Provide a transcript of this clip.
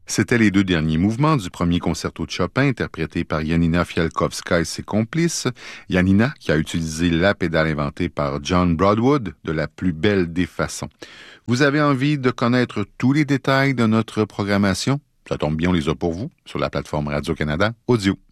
C'était les deux derniers mouvements du premier concerto de Chopin interprété par Janina Fialkowska et ses complices. Janina qui a utilisé la pédale inventée par John Broadwood de la plus belle des façons. Vous avez envie de connaître tous les détails de notre programmation? Ça tombe bien, on les a pour vous sur la plateforme Radio-Canada Audio.